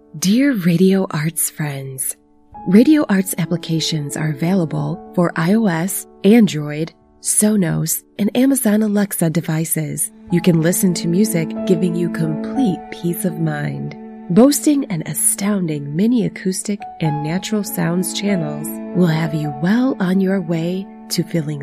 Dear Radio Arts friends, Radio Arts applications are available for iOS, Android, Sonos, and Amazon Alexa devices. You can listen to music, giving you complete peace of mind. Boasting an astounding mini acoustic and natural sounds channels will have you well on your way to feeling